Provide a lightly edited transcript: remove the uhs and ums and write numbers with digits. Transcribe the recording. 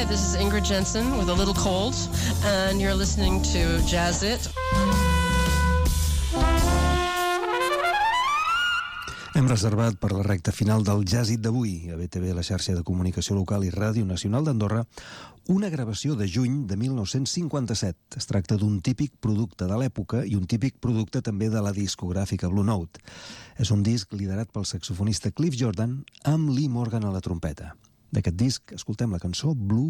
this is Ingrid Jensen with A Little Cold, and you're listening to Jazz It. Hem reservat per la recta final del Jazz It d'avui, a BTV, la xarxa de comunicació local i Ràdio Nacional d'Andorra, una gravació de juny de 1957. Es tracta d'un típic producte de l'època i un típic producte també de la discogràfica Blue Note. És un disc liderat pel saxofonista Cliff Jordan amb Lee Morgan a la trompeta. D'aquest disc escoltem la cançó Blue